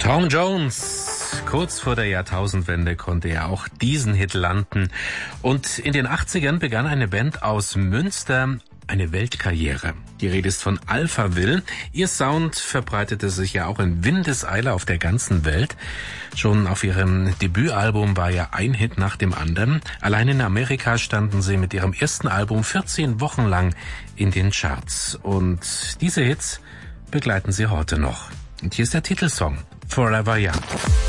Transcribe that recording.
Tom Jones, kurz vor der Jahrtausendwende konnte er auch diesen Hit landen. Und in den 80ern begann eine Band aus Münster eine Weltkarriere. Die Rede ist von Alphaville. Ihr Sound verbreitete sich ja auch in Windeseile auf der ganzen Welt. Schon auf ihrem Debütalbum war ja ein Hit nach dem anderen. Allein in Amerika standen sie mit ihrem ersten Album 14 Wochen lang in den Charts. Und diese Hits begleiten sie heute noch. Und hier ist der Titelsong, Forever Young.